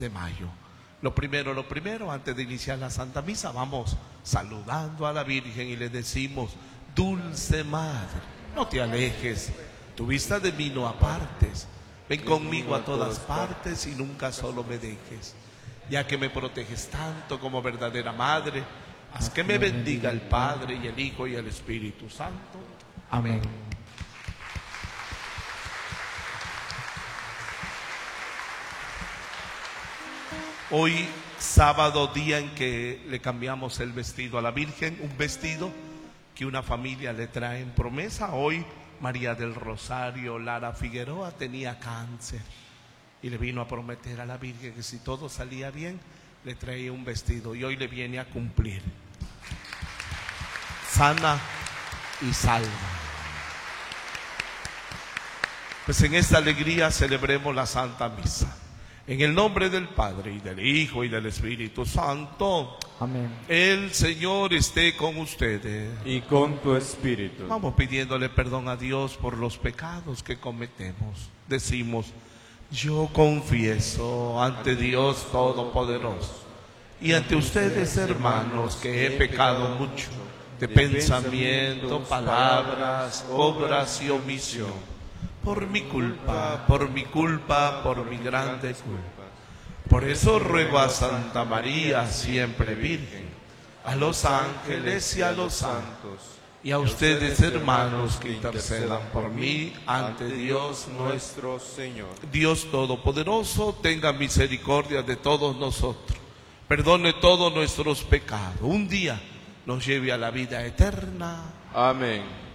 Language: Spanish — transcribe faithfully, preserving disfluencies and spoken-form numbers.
de mayo. Lo primero, lo primero, antes de iniciar la Santa Misa, vamos saludando a la Virgen y le decimos: dulce Madre, no te alejes, tu vista de mí no apartes, ven conmigo a todas partes y nunca solo me dejes. Ya que me proteges tanto como verdadera Madre, haz que me bendiga el Padre y el Hijo y el Espíritu Santo. Amén. Hoy, sábado, día en que le cambiamos el vestido a la Virgen, un vestido que una familia le trae en promesa. Hoy, María del Rosario Lara Figueroa tenía cáncer y le vino a prometer a la Virgen que si todo salía bien, le traía un vestido, y hoy le viene a cumplir. Sana y salva. Pues en esta alegría celebremos la Santa Misa. En el nombre del Padre, y del Hijo, y del Espíritu Santo. Amén. El Señor esté con ustedes. Y con tu espíritu. Vamos pidiéndole perdón a Dios por los pecados que cometemos. Decimos: yo confieso ante Dios Todopoderoso y ante ustedes, hermanos, que he pecado mucho de pensamiento, palabras, obras y omisión. Por mi culpa, por mi culpa, por mi grande culpa. Por eso ruego a Santa María, siempre Virgen, a los ángeles y a los santos, y a ustedes, hermanos, que intercedan por mí ante Dios nuestro Señor. Dios Todopoderoso, tenga misericordia de todos nosotros, perdone todos nuestros pecados, un día nos lleve a la vida eterna. Amén.